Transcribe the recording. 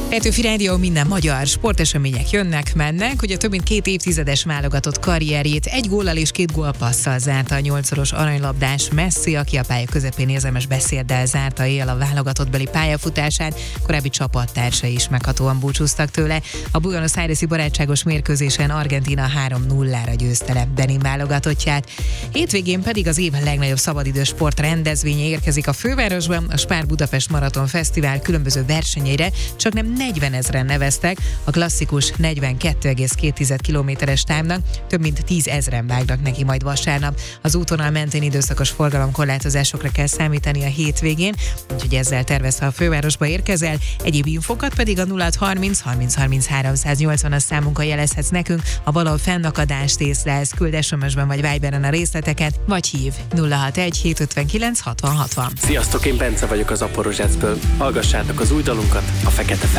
Petőfi Rádió, minden magyar sportesemények jönnek, mennek, hogy a több mint 2 évtizedes válogatott karrierjét 1 góllal és 2 gólpasszal zárta a 8-szoros aranylabdás Messi, aki a pálya közepén érzelmes beszéddel zárta él a válogatottbeli pályafutását, korábbi csapattársai is meghatóan búcsúztak tőle. A Buenos Aires-i barátságos mérkőzésen Argentína 3-0-ra győzte le Benin válogatottját. Hétvégén pedig az év legnagyobb szabadidős sport rendezvénye érkezik a fővárosban, a Spár Budapest Maraton Fesztivál különböző versenyeire csaknem 40 000-en neveztek, a klasszikus 42,2 kilométeres támnak több mint 10 000-en vágnak neki majd vasárnap. Az útvonal mentén időszakos forgalomkorlátozásokra kell számítani a hétvégén, úgyhogy ezzel tervezve a fővárosba érkezel, egyéb infokat pedig a 0630 30 33 180-as számunkon jelezhetsz nekünk, ha valahol fennakadást észlelsz, küld SMS-ben vagy Viberen a részleteket, vagy hív 061 759 60 60. Sziasztok, én Bence vagyok az Aporozsácből. Hallgassátok az új dalunkat, a Fekete